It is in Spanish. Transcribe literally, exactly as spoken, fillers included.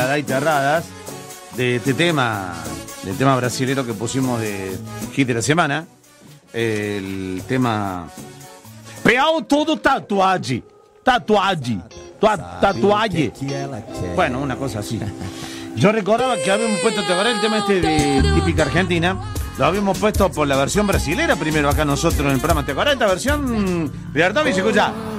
Terrada y Terradas, de este tema, del tema brasilero que pusimos de hit de la semana. El tema Peão todo tatuaje. Tatuaje. Tua, tatuaje. Bueno, una cosa así. Yo recordaba que habíamos puesto, ¿te acordás el tema este de típica argentina? Lo habíamos puesto por la versión brasilera primero acá nosotros en el programa. ¿Te acordás de esta versión? De Artavis, escucha.